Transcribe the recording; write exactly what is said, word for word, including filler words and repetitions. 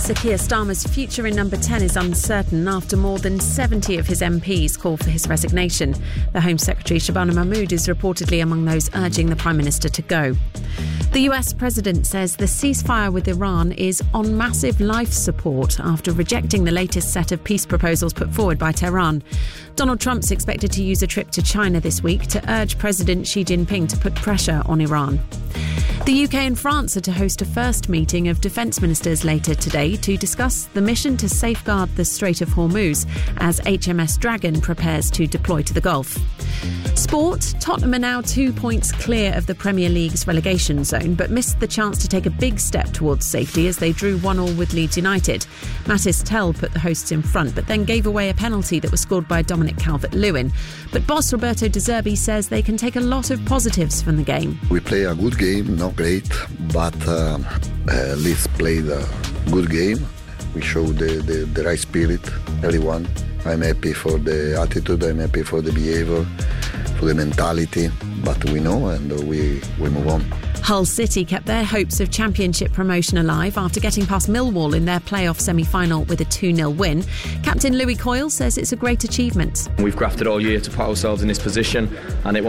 Sir Keir Starmer's future in number ten is uncertain after more than seventy of his M Ps call for his resignation. The Home Secretary Shabana Mahmood is reportedly among those urging the Prime Minister to go. The U S President says the ceasefire with Iran is on massive life support after rejecting the latest set of peace proposals put forward by Tehran. Donald Trump's expected to use a trip to China this week to urge President Xi Jinping to put pressure on Iran. The U K and France are to host a first meeting of defence ministers later today to discuss the mission to safeguard the Strait of Hormuz as H M S Dragon prepares to deploy to the Gulf. Sport, Tottenham are now two points clear of the Premier League's relegation zone, but missed the chance to take a big step towards safety as they drew one all with Leeds United. Mattis Tell put the hosts in front, but then gave away a penalty that was scored by Dominic Calvert-Lewin. But boss Roberto De Zerbi says they can take a lot of positives from the game. We play a good game, not great, but uh, uh, Leeds played a good game. We showed the, the, the right spirit, everyone. I'm happy for the attitude, I'm happy for the behaviour, for the mentality, but we know and we, we move on. Hull City kept their hopes of championship promotion alive after getting past Millwall in their playoff semi-final with a two nil win. Captain Louis Coyle says it's a great achievement. We've grafted all year to put ourselves in this position, and it